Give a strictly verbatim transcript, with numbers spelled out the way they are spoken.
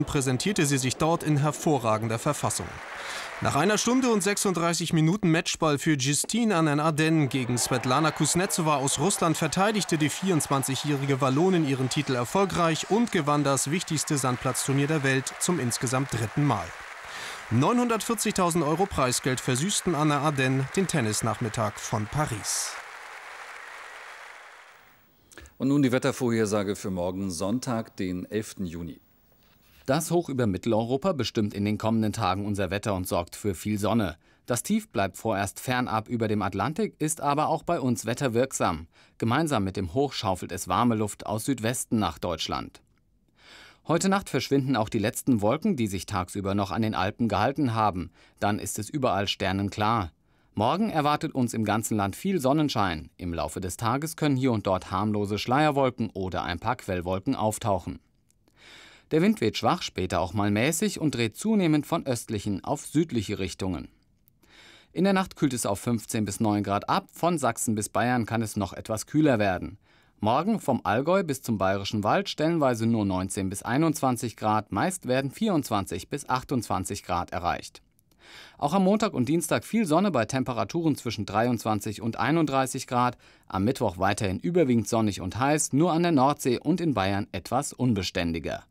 präsentierte sie sich dort in hervorragender Verfassung. Nach einer Stunde und sechsunddreißig Minuten Matchball für Justine Henin-Ardenne gegen Svetlana Kuznetsova aus Russland verteidigte die vierundzwanzigjährige Wallonin ihren Titel erfolgreich und gewann das wichtigste Sandplatzturnier der Welt zum insgesamt dritten Mal. neunhundertvierzigtausend Euro Preisgeld versüßten Henin-Ardenne den Tennisnachmittag von Paris. Und nun die Wettervorhersage für morgen Sonntag, den elften Juni. Das Hoch über Mitteleuropa bestimmt in den kommenden Tagen unser Wetter und sorgt für viel Sonne. Das Tief bleibt vorerst fernab über dem Atlantik, ist aber auch bei uns wetterwirksam. Gemeinsam mit dem Hoch schaufelt es warme Luft aus Südwesten nach Deutschland. Heute Nacht verschwinden auch die letzten Wolken, die sich tagsüber noch an den Alpen gehalten haben. Dann ist es überall sternenklar. Morgen erwartet uns im ganzen Land viel Sonnenschein. Im Laufe des Tages können hier und dort harmlose Schleierwolken oder ein paar Quellwolken auftauchen. Der Wind weht schwach, später auch mal mäßig und dreht zunehmend von östlichen auf südliche Richtungen. In der Nacht kühlt es auf fünfzehn bis neun Grad ab, von Sachsen bis Bayern kann es noch etwas kühler werden. Morgen vom Allgäu bis zum Bayerischen Wald stellenweise nur neunzehn bis einundzwanzig Grad, meist werden vierundzwanzig bis achtundzwanzig Grad erreicht. Auch am Montag und Dienstag viel Sonne bei Temperaturen zwischen dreiundzwanzig und einunddreißig Grad, am Mittwoch weiterhin überwiegend sonnig und heiß, nur an der Nordsee und in Bayern etwas unbeständiger.